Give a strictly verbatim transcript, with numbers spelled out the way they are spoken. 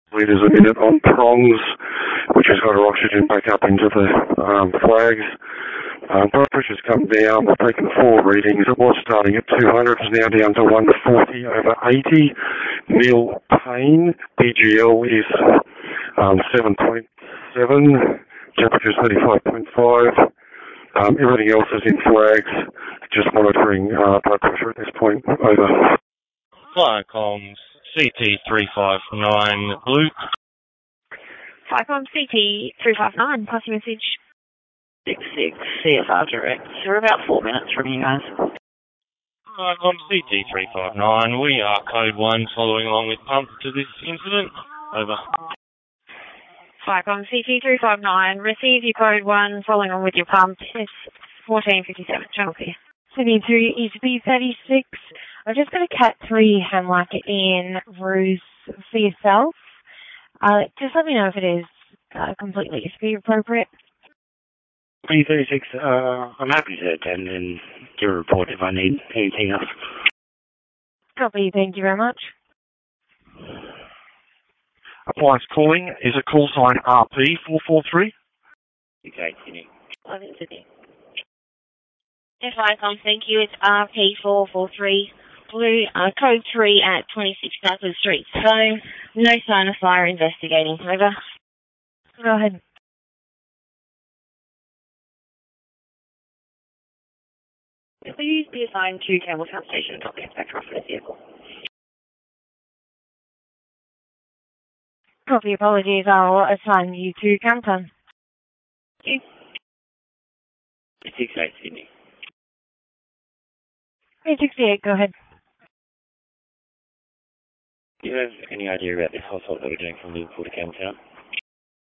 Litres a minute on prongs, which has got our oxygen back up into the um, flags. Um, blood pressure's come down. We've taken four readings. It was starting at two hundred. It's now down to one forty over eighty. Nil pain. B G L is um, seven point seven. Temperature's thirty-five point five. Um, everything else is in flags. Just monitoring uh, blood pressure at this point. Over. Firecomms C T three five nine Blue. Firecom C T three five nine, pass your message. six six C F R direct. So we're about four minutes from you guys. Firecom C T three five nine, we are code one following along with pump to this incident. Over. Firecom C T three five nine, receive your code one following on with your pump. It's fourteen fifty-seven, channel clear. seventy-two is B thirty-six. I've just got a Cat three Hemlock in Ruse for yourself. Uh, just let me know if it is uh, completely S P appropriate. B thirty-six, uh, I'm happy to attend and give a report if I need anything else. Copy, thank you very much. Appliance calling is a call sign R P four four three. Okay, Sydney. I'm in Sydney. Yes, Viacom, thank you. It's R P four four three. Blue, uh, code three at twenty-six Douglas Street. So, no sign of fire, investigating. Over. Go ahead. Please be assigned to Campbelltown Station and drop the inspector off in his vehicle. Copy, apologies. I'll assign you to Campbelltown. Thank you. six eight, Sydney. eight sixty-eight, go ahead. Do you have any idea about this household that we're doing from Liverpool to Campbelltown?